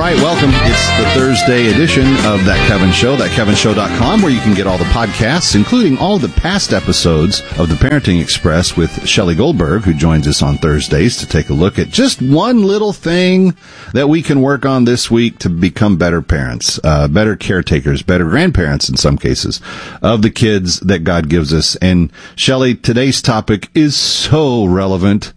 right, welcome. It's the Thursday edition of That Kevin Show, thatkevinshow.com, where you can get all the podcasts, including all the past episodes of The Parenting Express with Shelley Goldberg, who joins us on Thursdays to take a look at just one little thing that we can work on this week to become better parents, better caretakers, better grandparents in some cases, of the kids that God gives us. And Shelley, today's topic is so relevant.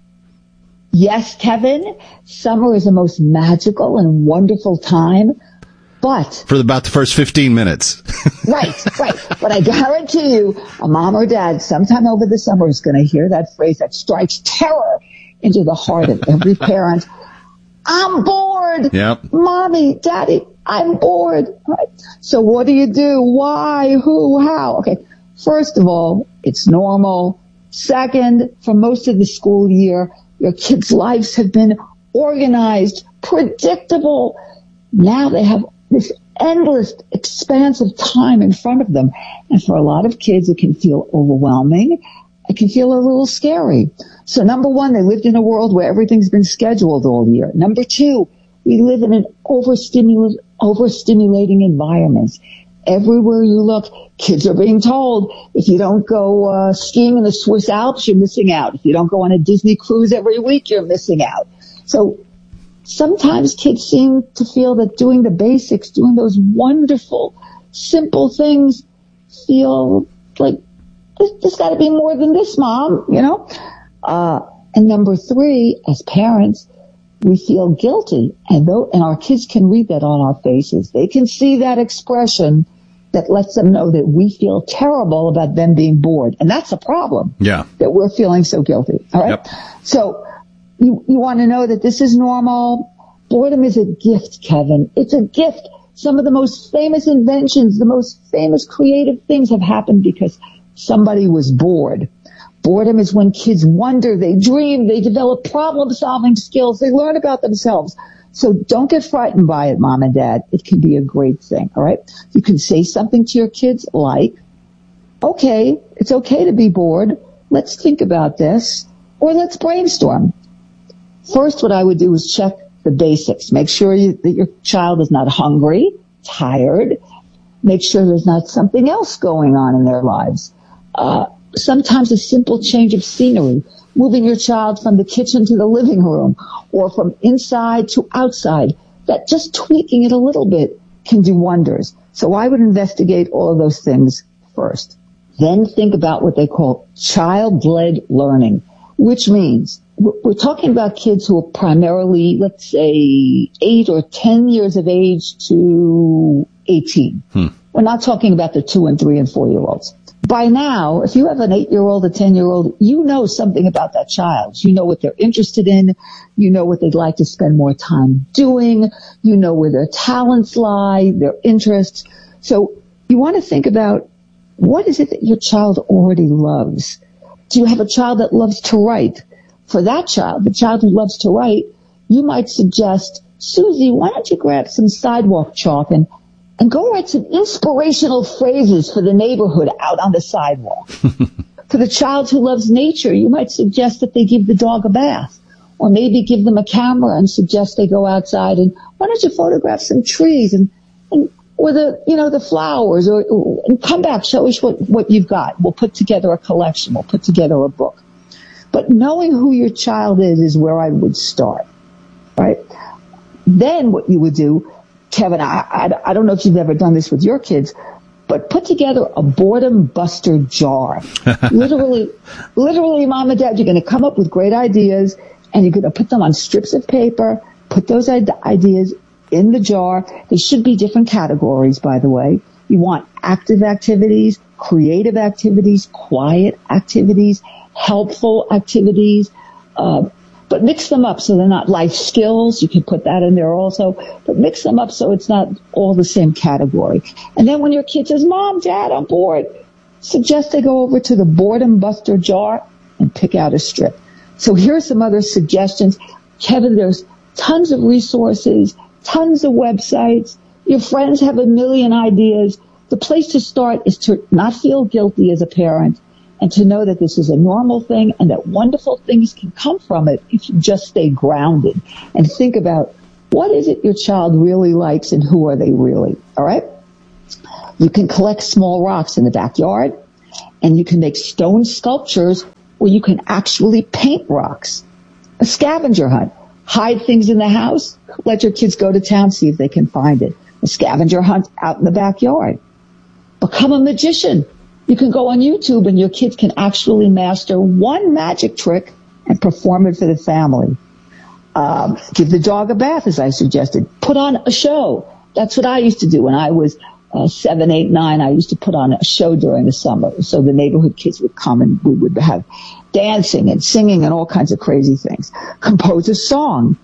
Yes, Kevin, summer is the most magical and wonderful time, but... For about the first 15 minutes. Right. But I guarantee you, a mom or dad sometime over the summer is going to hear that phrase that strikes terror into the heart of every parent. I'm bored. Yep. Mommy, Daddy, I'm bored. Right. So what do? Why? Who? How? Okay. First of all, it's normal. Second, for most of the school year, your kids' lives have been organized, predictable. Now they have this endless expanse of time in front of them. And for a lot of kids, it can feel overwhelming. It can feel a little scary. So number one, they lived in a world where everything's been scheduled all year. Number two, we live in an overstimulating environment. Everywhere you look, kids are being told, if you don't go skiing in the Swiss Alps, you're missing out. If you don't go on a Disney cruise every week, you're missing out. So sometimes kids seem to feel that doing the basics, doing those wonderful, simple things, feel like there's got to be more than this, Mom, you know? And number three, as parents, we feel guilty, and our kids can read that on our faces. They can see that expression that lets them know that we feel terrible about them being bored. And that's a problem. Yeah. That we're feeling so guilty. All right. Yep. So you want to know that this is normal. Boredom is a gift, Kevin. It's a gift. Some of the most famous inventions, the most famous creative things have happened because somebody was bored. Boredom is when kids wonder, they dream, they develop problem-solving skills, they learn about themselves. So don't get frightened by it, Mom and Dad. It can be a great thing, all right? You can say something to your kids like, okay, it's okay to be bored. Let's think about this, or let's brainstorm. First, what I would do is check the basics. Make sure that your child is not hungry, tired. Make sure there's not something else going on in their lives. Sometimes a simple change of scenery, moving your child from the kitchen to the living room or from inside to outside, that just tweaking it a little bit can do wonders. So I would investigate all of those things first. Then think about what they call child-led learning, which means we're talking about kids who are primarily, let's say, 8 or 10 years of age to 18. We're not talking about the 2 and 3 and 4-year-olds. By now, if you have an 8-year-old, a 10-year-old, you know something about that child. You know what they're interested in. You know what they'd like to spend more time doing. You know where their talents lie, their interests. So you want to think about, what is it that your child already loves? Do you have a child that loves to write? For that child, the child who loves to write, you might suggest, Susie, why don't you grab some sidewalk chalk and go write some inspirational phrases for the neighborhood out on the sidewalk. For the child who loves nature, you might suggest that they give the dog a bath, or maybe give them a camera and suggest they go outside and why don't you photograph some trees or the flowers and come back, show us what you've got. We'll put together a collection. We'll put together a book. But knowing who your child is where I would start, right? Then what you would do, Kevin, I don't know if you've ever done this with your kids, but put together a boredom buster jar. Literally, Mom and Dad, you're going to come up with great ideas, and you're going to put them on strips of paper, put those ideas in the jar. They should be different categories, by the way. You want active activities, creative activities, quiet activities, helpful activities, but mix them up so they're not life skills. You can put that in there also, but mix them up so it's not all the same category. And then when your kid says, Mom, Dad, I'm bored, suggest they go over to the boredom buster jar and pick out a strip. So here are some other suggestions. Kevin, there's tons of resources, tons of websites. Your friends have a million ideas. The place to start is to not feel guilty as a parent, and to know that this is a normal thing and that wonderful things can come from it if you just stay grounded and think about What is it your child really likes and who are they really? All right? You can collect small rocks in the backyard, and you can make stone sculptures where you can actually paint rocks. A scavenger hunt. Hide things in the house. Let your kids go to town, see if they can find it. A scavenger hunt out in the backyard. Become a magician. You can go on YouTube and your kids can actually master one magic trick and perform it for the family. Give the dog a bath, as I suggested. Put on a show. That's what I used to do when I was 7, 8, 9. I used to put on a show during the summer. So the neighborhood kids would come and we would have dancing and singing and all kinds of crazy things. Compose a song.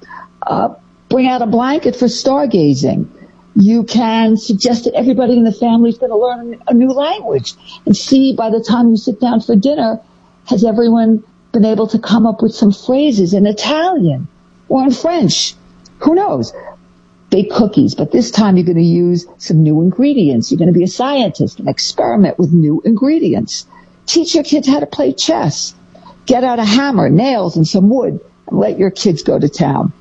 Bring out a blanket for stargazing. You can suggest that everybody in the family is going to learn a new language and see by the time you sit down for dinner, has everyone been able to come up with some phrases in Italian or in French? Who knows? Bake cookies, but this time you're going to use some new ingredients. You're going to be a scientist and experiment with new ingredients. Teach your kids how to play chess. Get out a hammer, nails, and some wood, and let your kids go to town.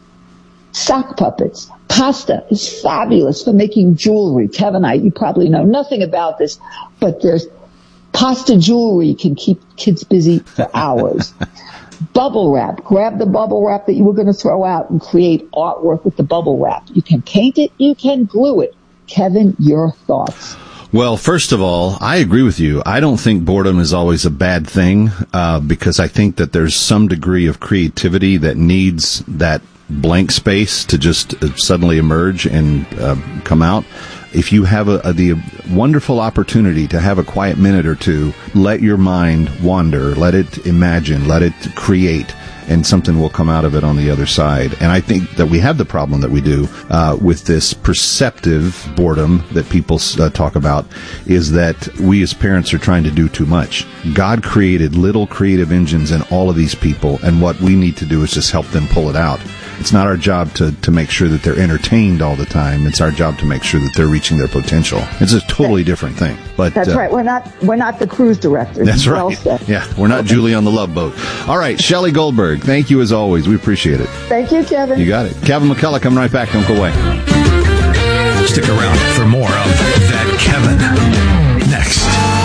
Sock puppets. Pasta is fabulous for making jewelry. Kevin, you probably know nothing about this, but there's pasta jewelry can keep kids busy for hours. Bubble wrap. Grab the bubble wrap that you were going to throw out and create artwork with the bubble wrap. You can paint it. You can glue it. Kevin, your thoughts? Well, first of all, I agree with you. I don't think boredom is always a bad thing, because I think that there's some degree of creativity that needs that blank space to just suddenly emerge and come out. If you have the wonderful opportunity to have a quiet minute or two, let your mind wander, let it imagine, let it create, and something will come out of it on the other side. And I think that we have the problem that we do with this perceptive boredom that people talk about, is that we as parents are trying to do too much. God created little creative engines in all of these people, and what we need to do is just help them pull it out. It's not our job to make sure that they're entertained all the time. It's our job to make sure that they're reaching their potential. It's a totally different thing. But that's right. We're not the cruise directors. That's right. Yeah, we're not Julie on the Love Boat. All right, Shelley Goldberg, thank you as always. We appreciate it. Thank you, Kevin. You got it. Kevin McCullough coming right back. Don't go away. Stick around for more of That Kevin next.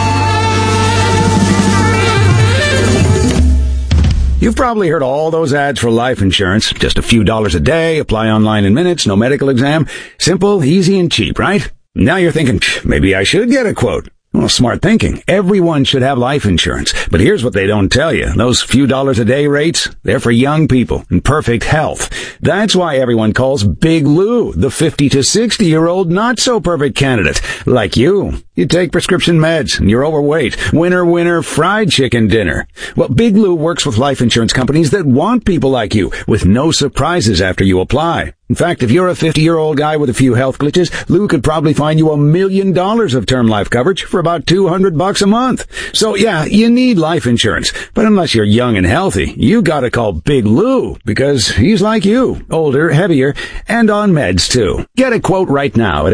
You've probably heard all those ads for life insurance. Just a few dollars a day, apply online in minutes, no medical exam. Simple, easy, and cheap, right? Now you're thinking, maybe I should get a quote. Well, smart thinking. Everyone should have life insurance. But here's what they don't tell you. Those few dollars a day rates, they're for young people in perfect health. That's why everyone calls Big Lou the 50 to 60-year-old not-so-perfect candidate. Like you. You take prescription meds and you're overweight. Winner, fried chicken dinner. Well, Big Lou works with life insurance companies that want people like you with no surprises after you apply. In fact, if you're a 50-year-old guy with a few health glitches, Lou could probably find you $1 million of term life coverage for about $200 a month. So yeah, you need life insurance. But unless you're young and healthy, you gotta call Big Lou, because he's like you, older, heavier, and on meds too. Get a quote right now at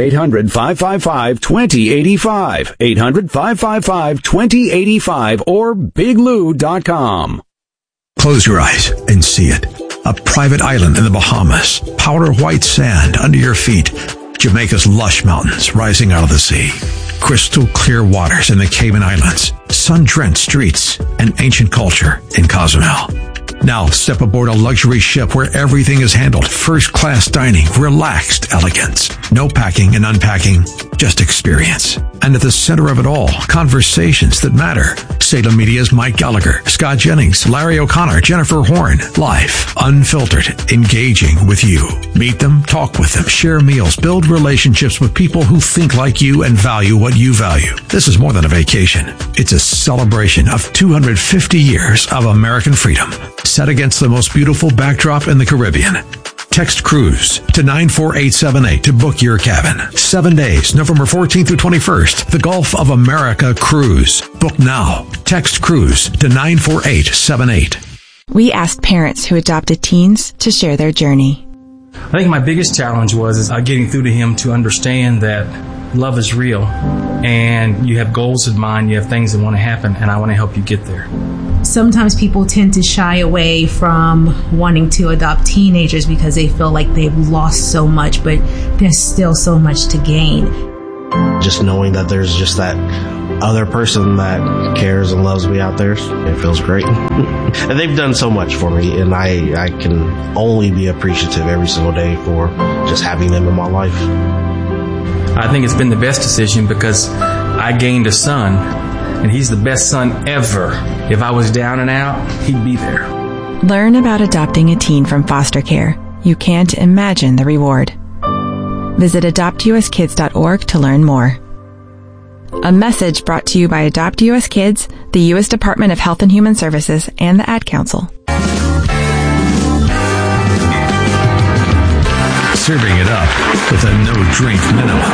800-555-2085. 800-555-2085 or biglou.com. Close your eyes and see it. A private island in the Bahamas. Powder white sand under your feet. Jamaica's lush mountains rising out of the sea. Crystal clear waters in the Cayman Islands. Sun-drenched streets and ancient culture in Cozumel. Now step aboard a luxury ship where everything is handled. First-class dining, relaxed elegance. No packing and unpacking, just experience. And at the center of it all, conversations that matter. Salem Media's Mike Gallagher, Scott Jennings, Larry O'Connor, Jennifer Horn. Live, unfiltered, engaging with you. Meet them, talk with them, share meals, build relationships with people who think like you and value what you value. This is more than a vacation. It's a celebration of 250 years of American freedom, set against the most beautiful backdrop in the Caribbean. Text cruise to 94878 to book your cabin. 7 days, November 14th through 21st. The Gulf of America Cruise. Book now. Text cruise to 94878. We asked parents who adopted teens to share their journey. I think my biggest challenge was getting through to him to understand that love is real. and you have goals in mind, you have things that want to happen, and I want to help you get there. Sometimes people tend to shy away from wanting to adopt teenagers because they feel like they've lost so much, but there's still so much to gain. Just knowing that there's just that other person that cares and loves me out there, it feels great. And they've done so much for me, and I can only be appreciative every single day for just having them in my life. I think it's been the best decision because I gained a son, and he's the best son ever. If I was down and out, he'd be there. Learn about adopting a teen from foster care. You can't imagine the reward. Visit adoptuskids.org to learn more. A message brought to you by Adopt US Kids, the U.S. Department of Health and Human Services, and the Ad Council. Serving it up with a no-drink minimum.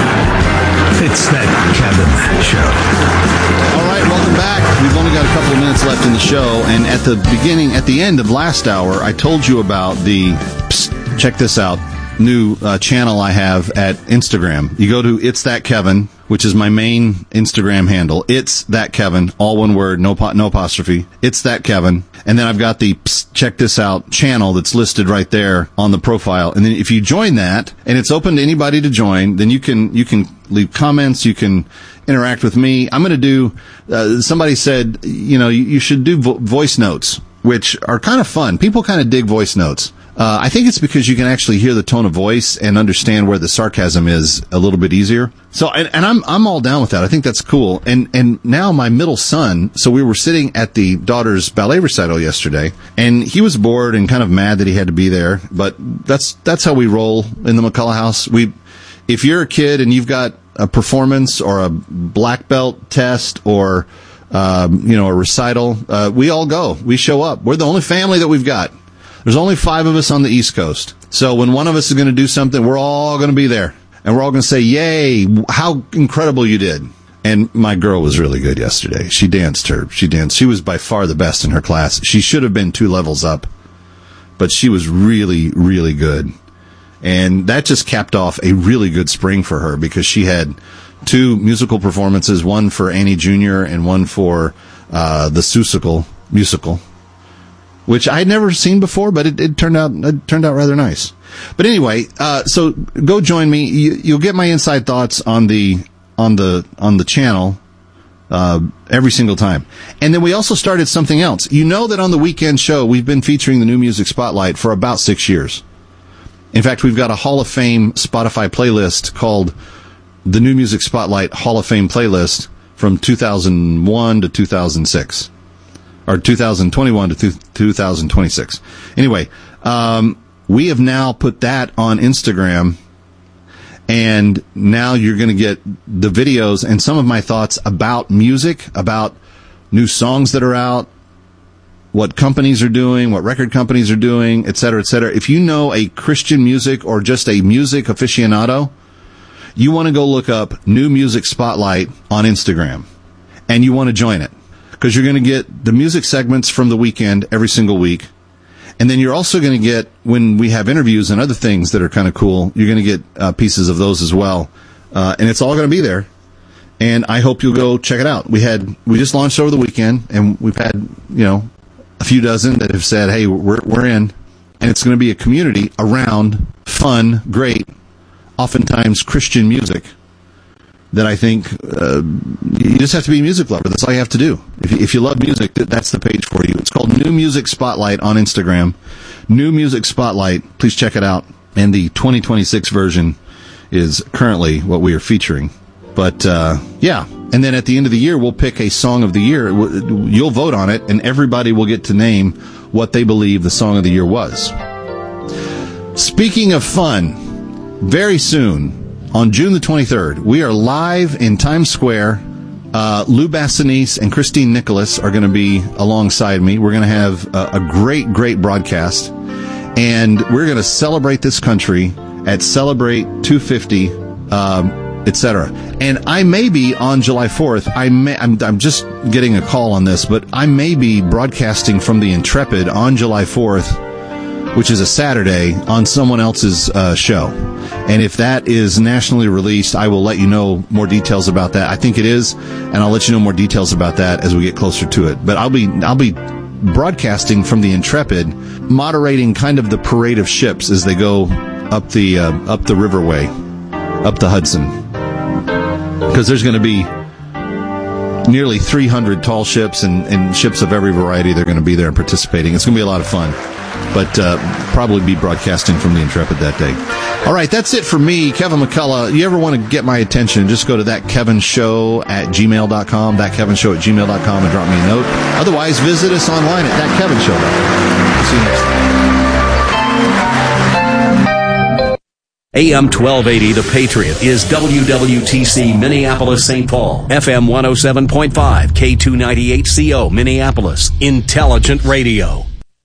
It's That Kevin Show. All right, welcome back. We've only got a couple of minutes left in the show, and at the end of last hour, I told you about check this out, new channel I have at Instagram. You go to It's That Kevin, which is my main Instagram handle. It's That Kevin, all one word, no apostrophe. It's That Kevin. And then I've got the check this out channel that's listed right there on the profile. And then if you join that, and it's open to anybody to join, then you can leave comments, you can interact with me. I'm going to do, somebody said, you should do voice notes, which are kind of fun. People kind of dig voice notes. I think it's because you can actually hear the tone of voice and understand where the sarcasm is a little bit easier. So, and I'm all down with that. I think that's cool. And now my middle son, so we were sitting at the daughter's ballet recital yesterday, and he was bored and kind of mad that he had to be there. But that's how we roll in the McCullough house. If you're a kid and you've got a performance or a black belt test or, a recital, we all go. We show up. We're the only family that we've got. There's only 5 of us on the East Coast. So when one of us is going to do something, we're all going to be there. And we're all going to say, yay, how incredible you did. And my girl was really good yesterday. She danced. She was by far the best in her class. She should have been 2 levels up. But she was really, really good. And that just capped off a really good spring for her because she had 2 musical performances, one for Annie Jr. and one for the Seussical musical, which I had never seen before, but it turned out rather nice. But anyway, so go join me. You'll get my inside thoughts on the channel every single time. And then we also started something else. You know that on the weekend show we've been featuring the New Music Spotlight for about 6 years. In fact, we've got a Hall of Fame Spotify playlist called the New Music Spotlight Hall of Fame playlist from 2001 to 2006. Or 2021 to 2026. Anyway, we have now put that on Instagram, and now you're going to get the videos and some of my thoughts about music, about new songs that are out, what companies are doing, what record companies are doing, et cetera, et cetera. If you know a Christian music or just a music aficionado, you want to go look up New Music Spotlight on Instagram, and you want to join it. Because you're going to get the music segments from the weekend every single week. And then you're also going to get, when we have interviews and other things that are kind of cool, you're going to get pieces of those as well. And it's all going to be there. And I hope you'll go check it out. We just launched over the weekend, and we've had, a few dozen that have said, hey, we're in. And it's going to be a community around fun, great, oftentimes Christian music. That I think you just have to be a music lover. That's all you have to do. If you love music, that's the page for you. It's called New Music Spotlight on Instagram. New Music Spotlight. Please check it out. And the 2026 version is currently what we are featuring. But, yeah. And then at the end of the year, we'll pick a Song of the Year. You'll vote on it, and everybody will get to name what they believe the Song of the Year was. Speaking of fun, very soon, on June the 23rd, we are live in Times Square. Lou Bassanese and Christine Nicholas are going to be alongside me. We're going to have a great, great broadcast. And we're going to celebrate this country at Celebrate 250, etc. And I may be on July 4th. I'm just getting a call on this, but I may be broadcasting from the Intrepid on July 4th which is a Saturday, on someone else's show. And if that is nationally released, I will let you know more details about that. I think it is, and I'll let you know more details about that as we get closer to it. But I'll be broadcasting from the Intrepid, moderating kind of the parade of ships as they go up the riverway, up the Hudson, because there's going to be nearly 300 tall ships and ships of every variety. They're going to be there and participating. It's going to be a lot of fun, but probably be broadcasting from the Intrepid that day. All right, that's it for me, Kevin McCullough. You ever want to get my attention, just go to thatkevinshow@gmail.com, thatkevinshow@gmail.com, and drop me a note. Otherwise, visit us online at thatkevinshow.com. See you next time. AM 1280, The Patriot, is WWTC Minneapolis, St. Paul. FM 107.5, K298CO, Minneapolis. Intelligent Radio.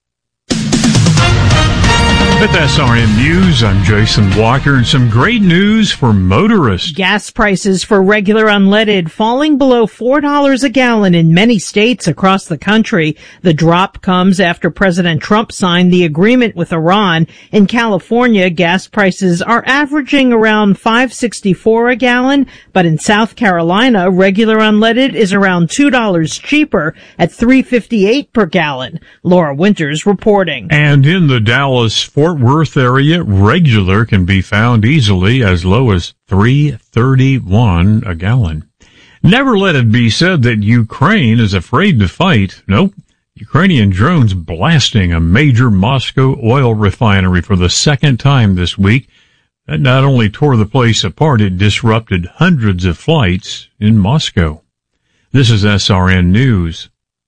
With SRN News, I'm Jason Walker, and some great news for motorists. Gas prices for regular unleaded falling below $4 a gallon in many states across the country. The drop comes after President Trump signed the agreement with Iran. In California, gas prices are averaging around $5.64 a gallon, but in South Carolina, regular unleaded is around $2 cheaper at $3.58 per gallon. Laura Winters reporting. And in the Dallas-Fort Worth area, regular can be found easily as low as $3.31 a gallon. Never let it be said that Ukraine is afraid to fight. Nope. Ukrainian drones blasting a major Moscow oil refinery for the second time this week. That not only tore the place apart, it disrupted hundreds of flights in Moscow. This is SRN News.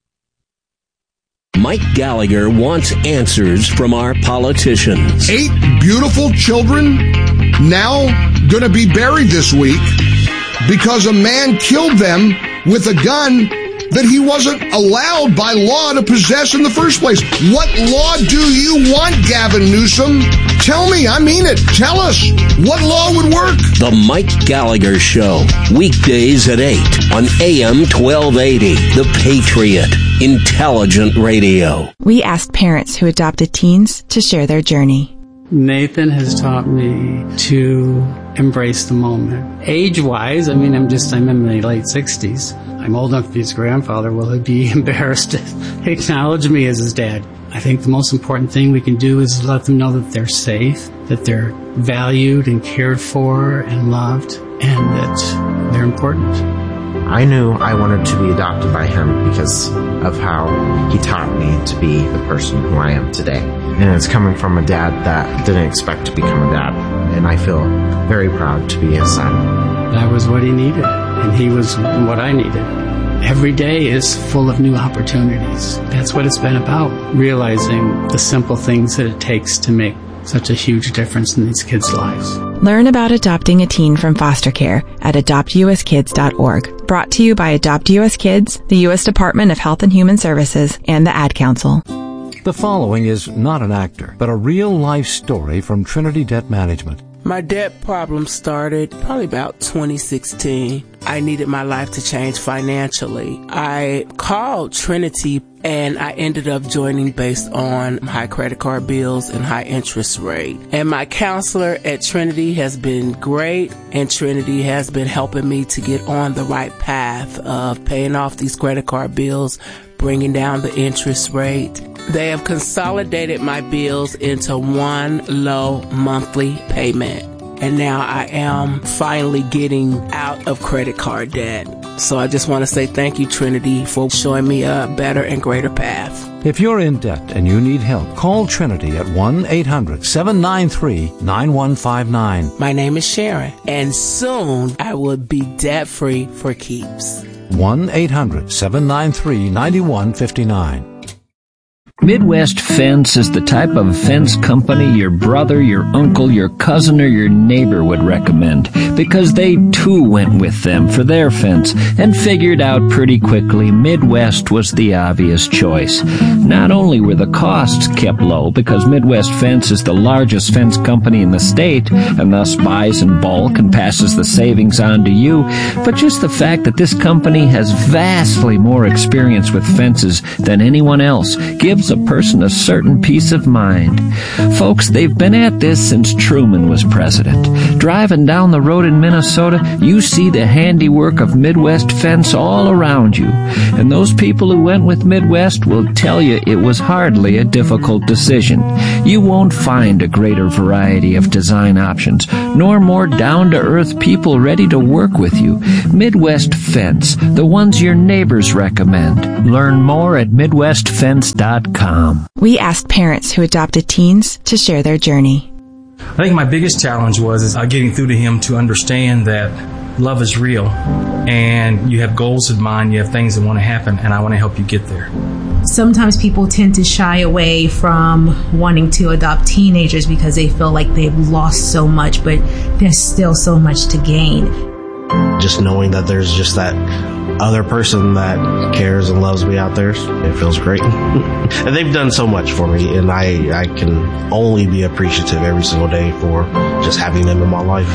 Mike Gallagher wants answers from our politicians. 8 beautiful children now going to be buried this week because a man killed them with a gun that he wasn't allowed by law to possess in the first place. What law do you want, Gavin Newsom? Tell me, I mean it. Tell us. What law would work? The Mike Gallagher Show, weekdays at 8 on AM 1280, The Patriot, Intelligent Radio. We asked parents who adopted teens to share their journey. Nathan has taught me to embrace the moment. Age-wise, I'm in my late 60s. I'm old enough to be his grandfather. Will he be embarrassed to acknowledge me as his dad? I think the most important thing we can do is let them know that they're safe, that they're valued and cared for and loved, and that they're important. I knew I wanted to be adopted by him because of how he taught me to be the person who I am today. And it's coming from a dad that didn't expect to become a dad. And I feel very proud to be his son. That was what he needed, and he was what I needed. Every day is full of new opportunities. That's what it's been about, realizing the simple things that it takes to make such a huge difference in these kids' lives. Learn about adopting a teen from foster care at adoptuskids.org. Brought to you by Adopt US Kids, the U.S. Department of Health and Human Services, and the Ad Council. The following is not an actor, but a real-life story from Trinity Debt Management. My debt problem started probably about 2016. I needed my life to change financially. I called Trinity and I ended up joining based on high credit card bills and high interest rate. And my counselor at Trinity has been great, and Trinity has been helping me to get on the right path of paying off these credit card bills, bringing down the interest rate. They have consolidated my bills into one low monthly payment. And now I am finally getting out of credit card debt. So I just want to say thank you, Trinity, for showing me a better and greater path. If you're in debt and you need help, call Trinity at 1-800-793-9159. My name is Sharon, and soon I will be debt-free for keeps. 1-800-793-9159. Midwest Fence is the type of fence company your brother, your uncle, your cousin, or your neighbor would recommend. because they too went with them for their fence and figured out pretty quickly Midwest was the obvious choice. Not only were the costs kept low because Midwest Fence is the largest fence company in the state and thus buys in bulk and passes the savings on to you, but just the fact that this company has vastly more experience with fences than anyone else gives a person a certain peace of mind. Folks, they've been at this since Truman was president. Driving down the road in Minnesota, you see the handiwork of Midwest Fence all around you. And those people who went with Midwest will tell you it was hardly a difficult decision. You won't find a greater variety of design options, nor more down-to-earth people ready to work with you. Midwest Fence, the ones your neighbors recommend. Learn more at MidwestFence.com. We asked parents who adopted teens to share their journey. I think my biggest challenge was getting through to him to understand that love is real and you have goals in mind, you have things that want to happen, and I want to help you get there. Sometimes people tend to shy away from wanting to adopt teenagers because they feel like they've lost so much, but there's still so much to gain. Just knowing that there's just that other person that cares and loves me out there, it feels great. And they've done so much for me, and I can only be appreciative every single day for just having them in my life.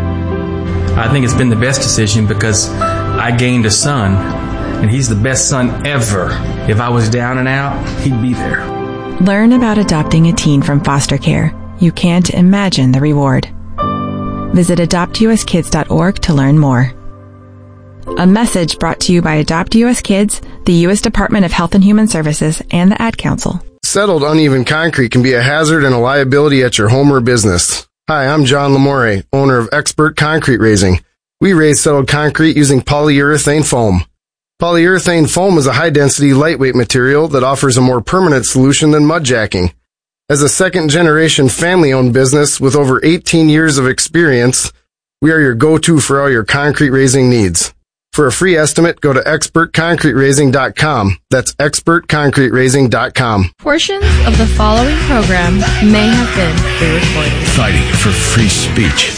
I think it's been the best decision because I gained a son, and he's the best son ever. If I was down and out, he'd be there. Learn about adopting a teen from foster care. You can't imagine the reward. Visit adoptuskids.org to learn more. A message brought to you by Adopt U.S. Kids, the U.S. Department of Health and Human Services, and the Ad Council. Settled uneven concrete can be a hazard and a liability at your home or business. Hi, I'm John Lamore, owner of Expert Concrete Raising. We raise settled concrete using polyurethane foam. Polyurethane foam is a high-density, lightweight material that offers a more permanent solution than mud jacking. As a second-generation family-owned business with over 18 years of experience, we are your go-to for all your concrete raising needs. For a free estimate, go to expertconcreteraising.com. That's expertconcreteraising.com. Portions of the following program may have been pre-recorded. Fighting for free speech,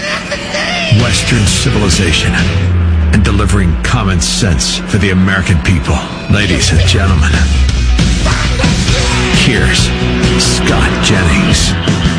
Western civilization, and delivering common sense for the American people. Ladies and gentlemen, here's Scott Jennings.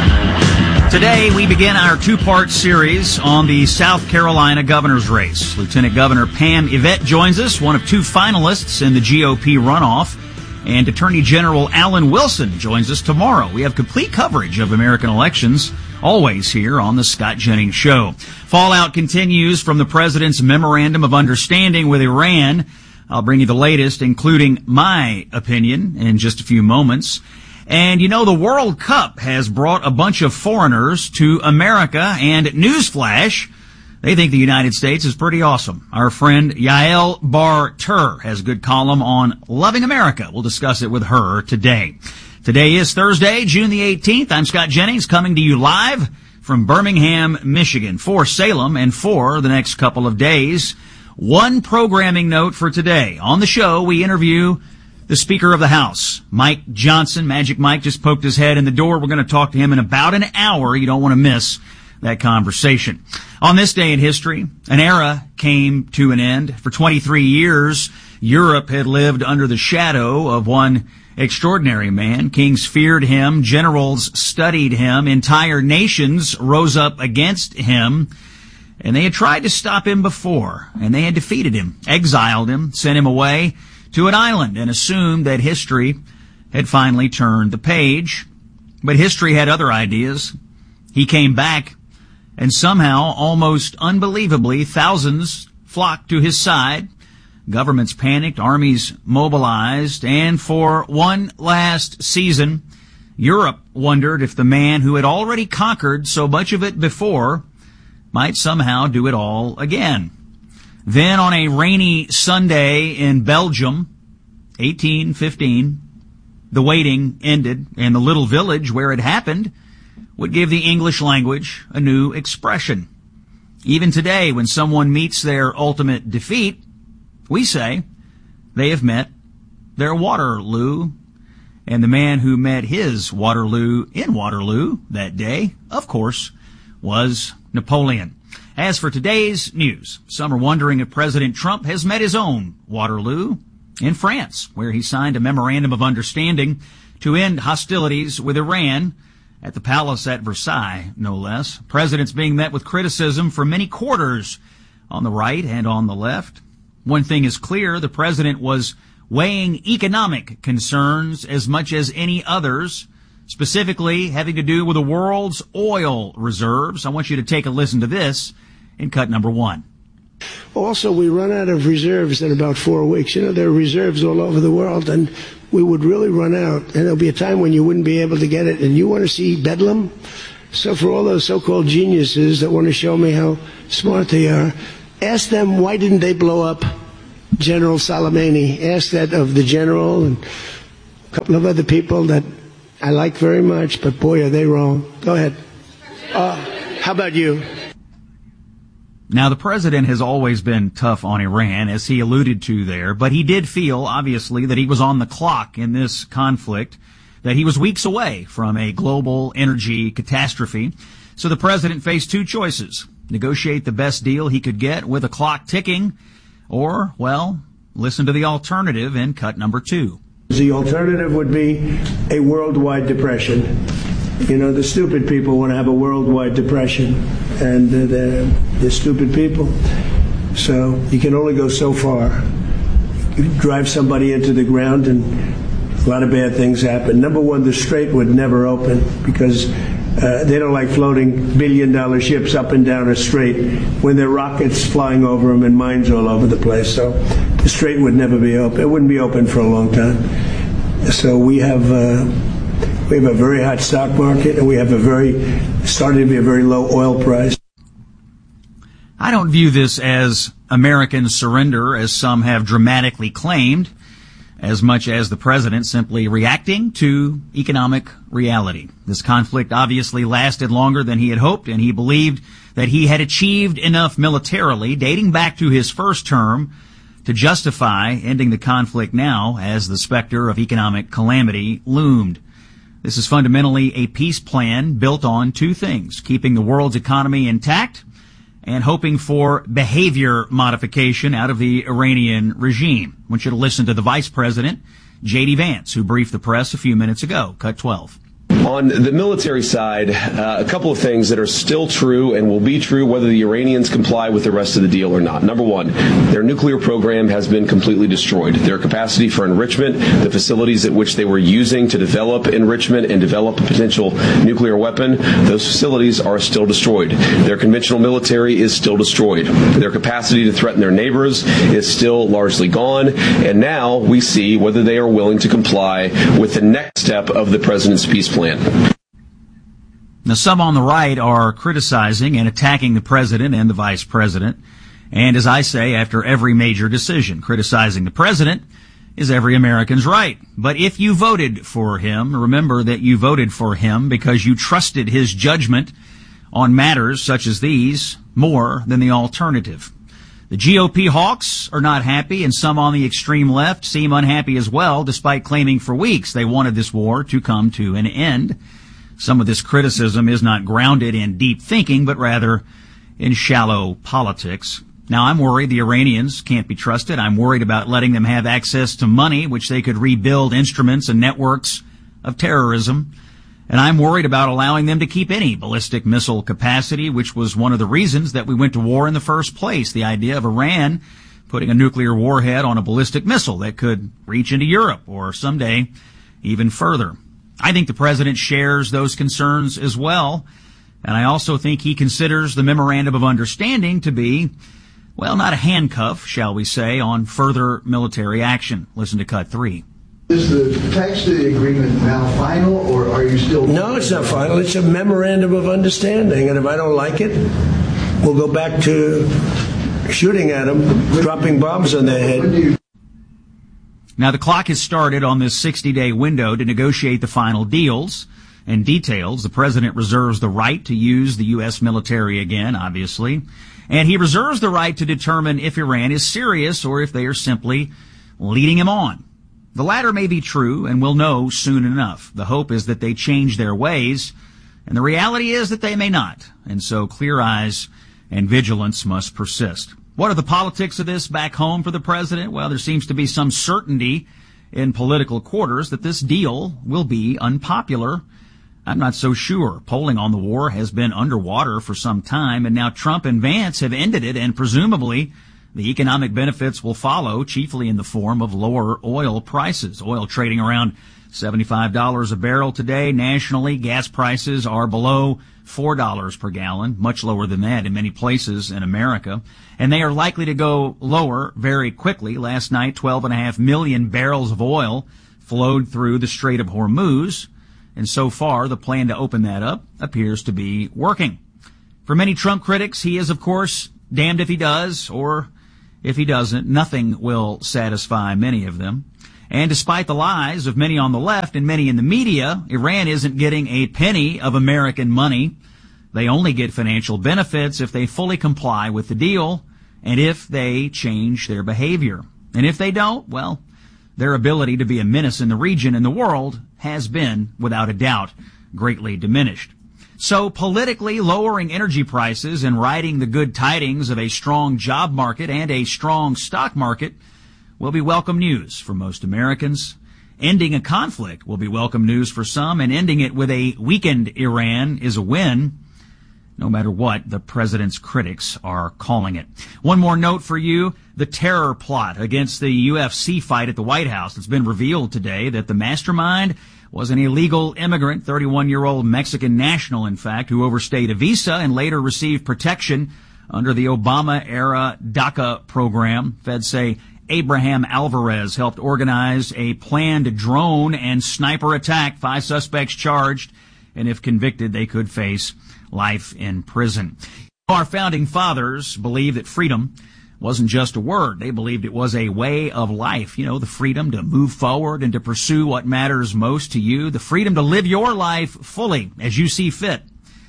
Today, we begin our two-part series on the South Carolina governor's race. Lieutenant Governor Pam Yvette joins us, one of two finalists in the GOP runoff. And Attorney General Alan Wilson joins us tomorrow. We have complete coverage of American elections, always here on the Scott Jennings Show. Fallout continues from the president's memorandum of understanding with Iran. I'll bring you the latest, including my opinion, in just a few moments. And you know, the World Cup has brought a bunch of foreigners to America, and newsflash, they think the United States is pretty awesome. Our friend Yael Bar-Tur has a good column on loving America. We'll discuss it with her today. Today is Thursday, June the 18th. I'm Scott Jennings, coming to you live from Birmingham, Michigan, for Salem and for the next couple of days. One programming note for today. On the show, we interview the Speaker of the House, Mike Johnson. Magic Mike just poked his head in the door. We're going to talk to him in about an hour. You don't want to miss that conversation. On this day in history, an era came to an end. For 23 years, Europe had lived under the shadow of one extraordinary man. Kings feared him. Generals studied him. Entire nations rose up against him. And they had tried to stop him before, and they had defeated him, exiled him, sent him away to an island, and assumed that history had finally turned the page. But history had other ideas. He came back, and somehow, almost unbelievably, thousands flocked to his side. Governments panicked, armies mobilized, and for one last season, Europe wondered if the man who had already conquered so much of it before might somehow do it all again. Then on a rainy Sunday in Belgium, 1815, the waiting ended, and the little village where it happened would give the English language a new expression. Even today, when someone meets their ultimate defeat, we say they have met their Waterloo. And the man who met his Waterloo in Waterloo that day, of course, was Napoleon. As for today's news, some are wondering if President Trump has met his own Waterloo in France, where he signed a memorandum of understanding to end hostilities with Iran at the palace at Versailles, no less. President's being met with criticism from many quarters on the right and on the left. One thing is clear, the president was weighing economic concerns as much as any others, specifically having to do with the world's oil reserves. I want you to take a listen to this in cut number 1. Also, we run out of reserves in about 4 weeks. You know, there are reserves all over the world, and we would really run out. And there'll be a time when you wouldn't be able to get it. And you want to see bedlam? So for all those so-called geniuses that want to show me how smart they are, ask them why didn't they blow up General Soleimani. Ask that of the general and a couple of other people that I like very much, but boy, are they wrong. Go ahead. How about you? Now, the president has always been tough on Iran, as he alluded to there, but he did feel, obviously, that he was on the clock in this conflict, that he was weeks away from a global energy catastrophe. So the president faced 2 choices: negotiate the best deal he could get with a clock ticking, or, well, listen to the alternative in cut number 2. The alternative would be a worldwide depression. You know, the stupid people want to have a worldwide depression, and they're stupid people. So you can only go so far. You drive somebody into the ground and a lot of bad things happen. Number one, the Strait would never open because they don't like floating billion-dollar ships up and down a strait when there are rockets flying over them and mines all over the place. So the Strait would never be open. It wouldn't be open for a long time. So we have a very hot stock market, and we have starting to be a very low oil price. I don't view this as American surrender, as some have dramatically claimed, as much as the president simply reacting to economic reality. This conflict obviously lasted longer than he had hoped, and he believed that he had achieved enough militarily, dating back to his first term, to justify ending the conflict now as the specter of economic calamity loomed. This is fundamentally a peace plan built on 2 things: keeping the world's economy intact and hoping for behavior modification out of the Iranian regime. I want you to listen to the Vice President, J.D. Vance, who briefed the press a few minutes ago. Cut 12. On the military side, a couple of things that are still true and will be true whether the Iranians comply with the rest of the deal or not. Number one, their nuclear program has been completely destroyed. Their capacity for enrichment, the facilities at which they were using to develop enrichment and develop a potential nuclear weapon, those facilities are still destroyed. Their conventional military is still destroyed. Their capacity to threaten their neighbors is still largely gone. And now we see whether they are willing to comply with the next step of the president's peace plan. Now, some on the right are criticizing and attacking the president and the vice president. And as I say, after every major decision, criticizing the president is every American's right. But if you voted for him, remember that you voted for him because you trusted his judgment on matters such as these more than the alternative. The GOP hawks are not happy, and some on the extreme left seem unhappy as well, despite claiming for weeks they wanted this war to come to an end. Some of this criticism is not grounded in deep thinking, but rather in shallow politics. Now, I'm worried the Iranians can't be trusted. I'm worried about letting them have access to money, which they could rebuild instruments and networks of terrorism. And I'm worried about allowing them to keep any ballistic missile capacity, which was one of the reasons that we went to war in the first place. The idea of Iran putting a nuclear warhead on a ballistic missile that could reach into Europe or someday even further. I think the president shares those concerns as well. And I also think he considers the memorandum of understanding to be, well, not a handcuff, shall we say, on further military action. Listen to cut 3. Is the text of the agreement now final, or are you still... No, it's not final. It's a memorandum of understanding. And if I don't like it, we'll go back to shooting at them, dropping bombs on their head. Now, the clock has started on this 60-day window to negotiate the final deals and details. The president reserves the right to use the U.S. military again, obviously. And he reserves the right to determine if Iran is serious or if they are simply leading him on. The latter may be true, and we'll know soon enough. The hope is that they change their ways, and the reality is that they may not. And so clear eyes and vigilance must persist. What are the politics of this back home for the president? Well, there seems to be some certainty in political quarters that this deal will be unpopular. I'm not so sure. Polling on the war has been underwater for some time, and now Trump and Vance have ended it, and presumably the economic benefits will follow, chiefly in the form of lower oil prices. Oil trading around $75 a barrel today. Nationally, gas prices are below $4 per gallon, much lower than that in many places in America. And they are likely to go lower very quickly. Last night, 12.5 million barrels of oil flowed through the Strait of Hormuz. And so far, the plan to open that up appears to be working. For many Trump critics, he is, of course, damned if he does, or if he doesn't. Nothing will satisfy many of them. And despite the lies of many on the left and many in the media, Iran isn't getting a penny of American money. They only get financial benefits if they fully comply with the deal and if they change their behavior. And if they don't, well, their ability to be a menace in the region and the world has been, without a doubt, greatly diminished. So politically, lowering energy prices and riding the good tidings of a strong job market and a strong stock market will be welcome news for most Americans. Ending a conflict will be welcome news for some, and ending it with a weakened Iran is a win, no matter what the president's critics are calling it. One more note for you, the terror plot against the UFC fight at the White House. It's been revealed today that the mastermind was an illegal immigrant, 31-year-old Mexican national, in fact, who overstayed a visa and later received protection under the Obama-era DACA program. Feds say Abraham Alvarez helped organize a planned drone and sniper attack. 5 suspects charged, and if convicted, they could face life in prison. Our founding fathers believed that freedom wasn't just a word. They believed it was a way of life. You know, the freedom to move forward and to pursue what matters most to you. The freedom to live your life fully as you see fit.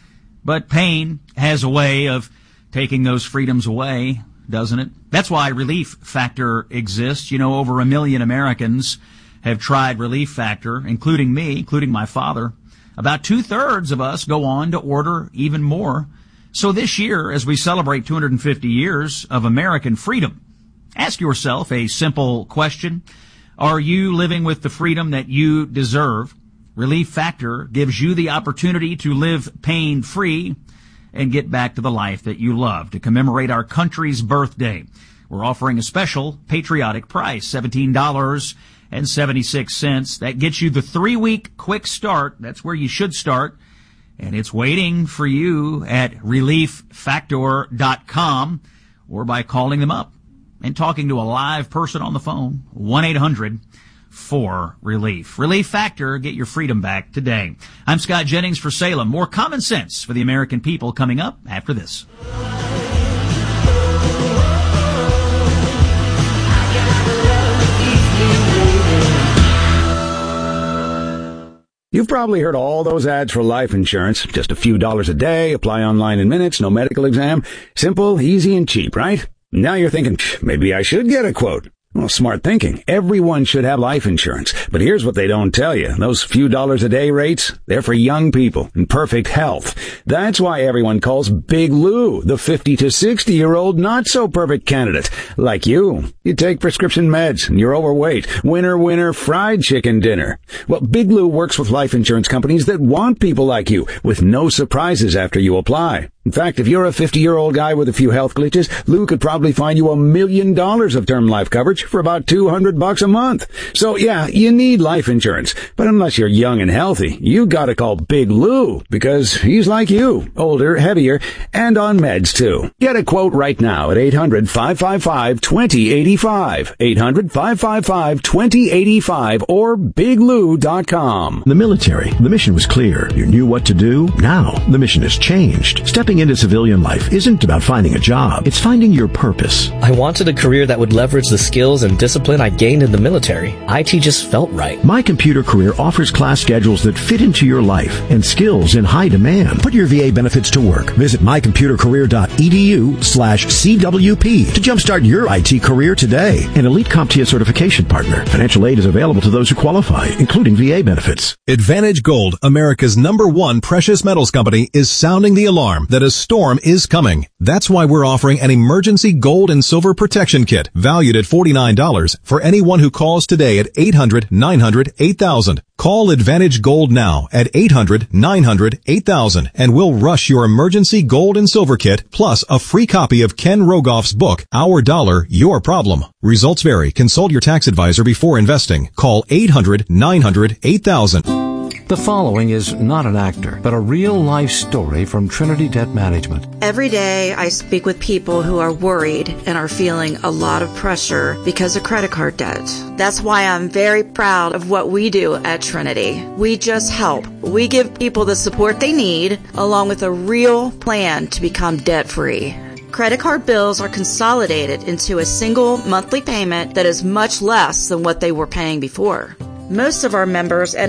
But pain has a way of taking those freedoms away, doesn't it? That's why Relief Factor exists. You know, over 1 million Americans have tried Relief Factor, including me, including my father. About 2/3 of us go on to order even more. So this year, as we celebrate 250 years of American freedom, ask yourself a simple question. Are you living with the freedom that you deserve? Relief Factor gives you the opportunity to live pain-free and get back to the life that you love. To commemorate our country's birthday, we're offering a special patriotic price, $17.76. That gets you the 3-week quick start. That's where you should start. And it's waiting for you at ReliefFactor.com or by calling them up and talking to a live person on the phone, 1-800-4RELIEF. Relief Factor, get your freedom back today. I'm Scott Jennings for Salem. More common sense for the American people coming up after this. You've probably heard all those ads for life insurance. Just a few dollars a day, apply online in minutes, no medical exam. Simple, easy, and cheap, right? Now you're thinking, maybe I should get a quote. Well, smart thinking. Everyone should have life insurance. But here's what they don't tell you. Those few dollars a day rates, they're for young people in perfect health. That's why everyone calls Big Lou the 50 to 60-year-old not-so-perfect candidate. Like you. You take prescription meds and you're overweight. Winner, fried chicken dinner. Well, Big Lou works with life insurance companies that want people like you with no surprises after you apply. In fact, if you're a 50-year-old guy with a few health glitches, Lou could probably find you $1 million of term life coverage for about $200 a month. So yeah, you need life insurance. But unless you're young and healthy, you gotta call Big Lou because he's like you, older, heavier, and on meds too. Get a quote right now at 800-555-2085. 800-555-2085 or BigLou.com. The military, the mission was clear. You knew what to do. Now, the mission has changed. Stepping into civilian life isn't about finding a job. It's finding your purpose. I wanted a career that would leverage the skills and discipline I gained in the military. IT just felt right. My Computer Career offers class schedules that fit into your life and skills in high demand. Put your VA benefits to work. Visit mycomputercareer.edu/CWP to jumpstart your IT career today. An elite CompTIA certification partner. Financial aid is available to those who qualify, including VA benefits. Advantage Gold, America's #1 precious metals company, is sounding the alarm that that a storm is coming. That's why we're offering an emergency gold and silver protection kit valued at $49 for anyone who calls today at 800-900-8000. Call Advantage Gold now at 800-900-8000 and we'll rush your emergency gold and silver kit plus a free copy of Ken Rogoff's book, Our Dollar, Your Problem. Results vary. Consult your tax advisor before investing. Call 800-900-8000. The following is not an actor, but a real-life story from Trinity Debt Management. Every day I speak with people who are worried and are feeling a lot of pressure because of credit card debt. That's why I'm very proud of what we do at Trinity. We just help. We give people the support they need, along with a real plan to become debt-free. Credit card bills are consolidated into a single monthly payment that is much less than what they were paying before. Most of our members end